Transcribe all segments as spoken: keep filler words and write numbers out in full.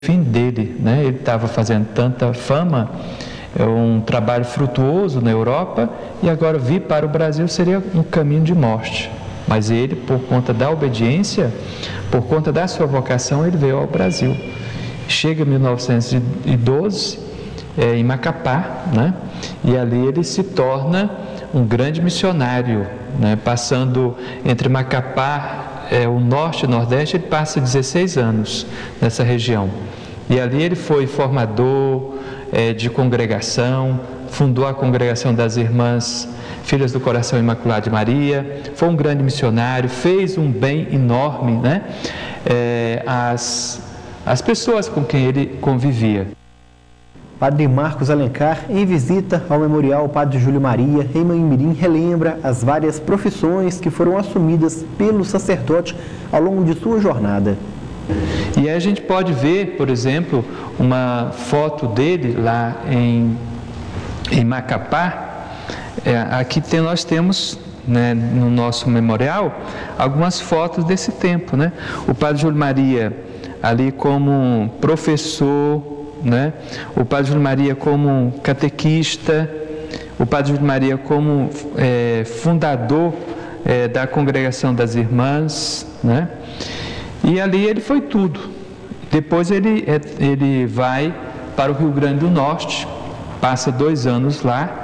fim dele, né? Ele estava fazendo tanta fama, é um trabalho frutuoso na Europa, e agora vir para o Brasil seria um caminho de morte. Mas ele, por conta da obediência, por conta da sua vocação, ele veio ao Brasil. Chega em mil novecentos e doze, é, em Macapá, né? E ali ele se torna um grande missionário, né? Passando entre Macapá, é, o norte e o nordeste, ele passa dezesseis anos nessa região. E ali ele foi formador é, de congregação, fundou a congregação das Irmãs Filhas do Coração Imaculado de Maria, foi um grande missionário, fez um bem enorme, né? É, as, as pessoas com quem ele convivia. Padre Marcos Alencar, em visita ao Memorial Padre Júlio Maria, em Manhumirim, relembra as várias profissões que foram assumidas pelo sacerdote ao longo de sua jornada. E aí a gente pode ver, por exemplo, uma foto dele lá em, em Macapá. É, aqui tem, nós temos, né, no nosso memorial, algumas fotos desse tempo, né? O Padre Júlio Maria ali como professor, né? O Padre Júlio Maria como catequista, o Padre Júlio Maria como é, fundador é, da Congregação das Irmãs, né? E ali ele foi tudo. Depois ele, ele vai para o Rio Grande do Norte, passa dois anos lá,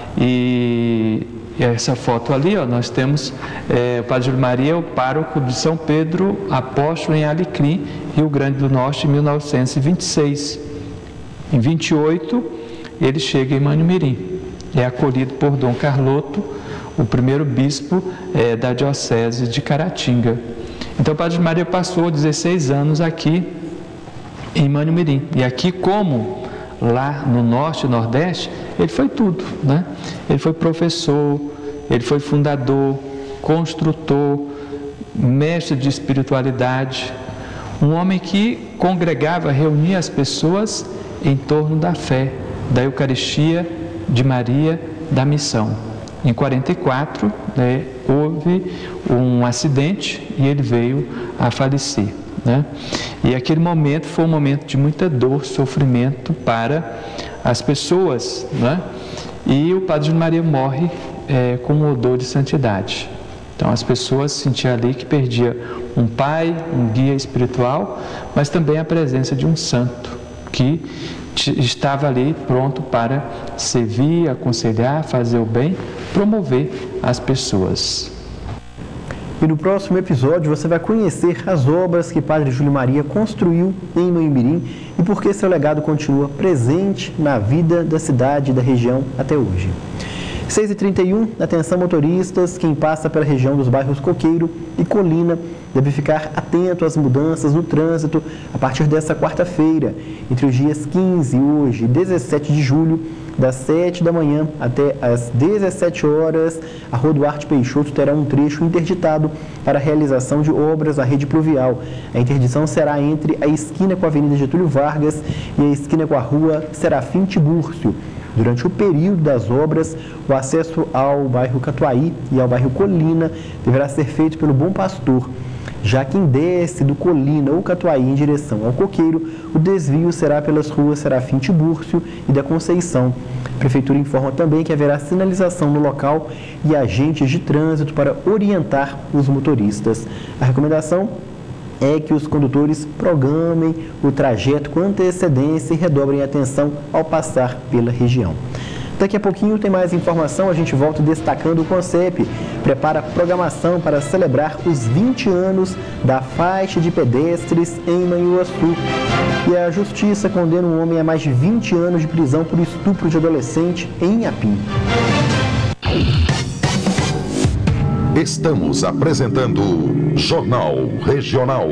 e, e essa foto ali, ó, nós temos é, o Padre Júlio Maria, o pároco de São Pedro Apóstolo em Alecrim, Rio Grande do Norte, em mil novecentos e vinte e seis. Em vinte e oito, ele chega em Manhumirim, é acolhido por Dom Carloto, o primeiro bispo é, da diocese de Caratinga. Então o Padre Maria passou dezesseis anos aqui em Manhumirim. E aqui, como lá no norte e nordeste, ele foi tudo, né? Ele foi professor, ele foi fundador, construtor, mestre de espiritualidade, um homem que congregava, reunia as pessoas em torno da fé, da Eucaristia, de Maria, da missão. Em quarenta e quatro, né, houve um acidente e ele veio a falecer, né? E aquele momento foi um momento de muita dor, sofrimento para as pessoas, né? E o Padre Júlio Maria morre é, com um odor de santidade. Então as pessoas sentiam ali que perdia um pai, um guia espiritual, mas também a presença de um santo que estava ali pronto para servir, aconselhar, fazer o bem, promover as pessoas. E no próximo episódio você vai conhecer as obras que Padre Júlio Maria construiu em Manhumirim e por que seu legado continua presente na vida da cidade e da região até hoje. seis e trinta e um, atenção motoristas, quem passa pela região dos bairros Coqueiro e Colina deve ficar atento às mudanças no trânsito a partir desta quarta-feira, entre os dias quinze, hoje, e dezessete de julho, das sete da manhã até as dezessete horas, a Rua Duarte Peixoto terá um trecho interditado para a realização de obras na rede pluvial. A interdição será entre a esquina com a Avenida Getúlio Vargas e a esquina com a Rua Serafim Tibúrcio. Durante o período das obras, o acesso ao bairro Catuaí e ao bairro Colina deverá ser feito pelo Bom Pastor. Já quem desce do Colina ou Catuaí em direção ao Coqueiro, o desvio será pelas ruas Serafim Tibúrcio e da Conceição. A Prefeitura informa também que haverá sinalização no local e agentes de trânsito para orientar os motoristas. A recomendação é que os condutores programem o trajeto com antecedência e redobrem a atenção ao passar pela região. Daqui a pouquinho tem mais informação, a gente volta destacando o CONCEP. Prepara a programação para celebrar os vinte anos da faixa de pedestres em Manhuaçu. E a Justiça condena um homem a mais de vinte anos de prisão por estupro de adolescente em Inhapim. Estamos apresentando Jornal Regional.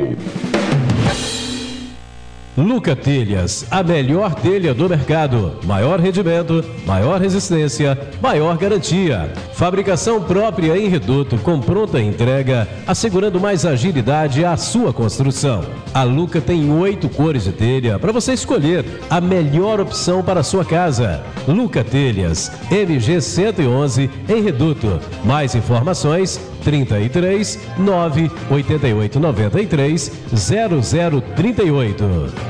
Luca Telhas, a melhor telha do mercado. Maior rendimento, maior resistência, maior garantia. Fabricação própria em Reduto, com pronta entrega, assegurando mais agilidade à sua construção. A Luca tem oito cores de telha para você escolher a melhor opção para a sua casa. Luca Telhas, M G cento e onze, em Reduto. Mais informações, trinta e três, nove, oitenta e oito, noventa e três, zero zero trinta e oito.